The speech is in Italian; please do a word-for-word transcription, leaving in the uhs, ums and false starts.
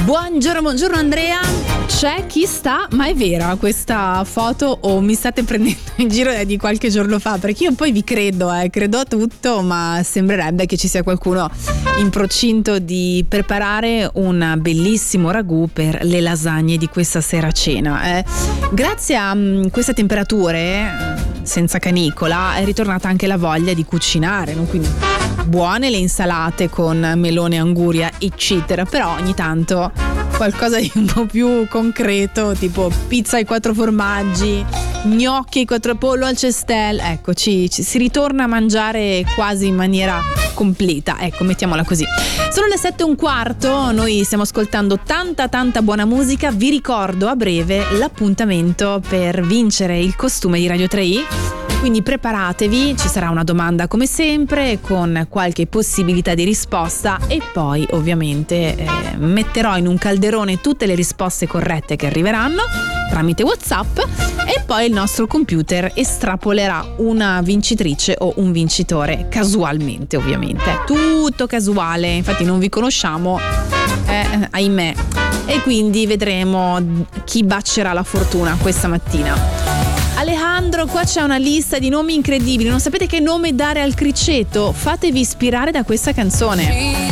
Buongiorno, buongiorno Andrea. C'è chi sta, ma è vera questa foto o mi state prendendo in giro di qualche giorno fa? Perché io poi vi credo, eh, credo a tutto, ma sembrerebbe che ci sia qualcuno in procinto di preparare un bellissimo ragù per le lasagne di questa sera a cena. Eh. Grazie a um, queste temperature senza canicola è ritornata anche la voglia di cucinare, no? Quindi buone le insalate con melone, anguria, eccetera, però ogni tanto qualcosa di un po' più concreto, tipo pizza ai quattro formaggi, gnocchi ai quattro pollo al cestel, ecco, ci, ci, si ritorna a mangiare quasi in maniera completa, ecco, mettiamola così. Sono le sette e un quarto, noi stiamo ascoltando tanta tanta buona musica. Vi ricordo a breve l'appuntamento per vincere il costume di Radio tre i. Quindi preparatevi, ci sarà una domanda come sempre con qualche possibilità di risposta e poi ovviamente eh, metterò in un calderone tutte le risposte corrette che arriveranno tramite WhatsApp e poi il nostro computer estrapolerà una vincitrice o un vincitore casualmente, ovviamente. Tutto casuale, infatti non vi conosciamo, eh, ahimè. E quindi vedremo chi bacerà la fortuna questa mattina. Alejandro, qua c'è una lista di nomi incredibili, non sapete che nome dare al criceto? Fatevi ispirare da questa canzone.